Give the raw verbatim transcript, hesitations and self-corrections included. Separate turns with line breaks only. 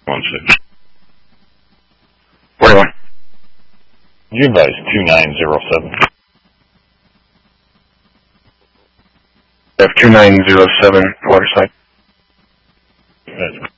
One six.
forty-one.
You advise two nine zero seven.
F two nine zero seven, Waterside.
That's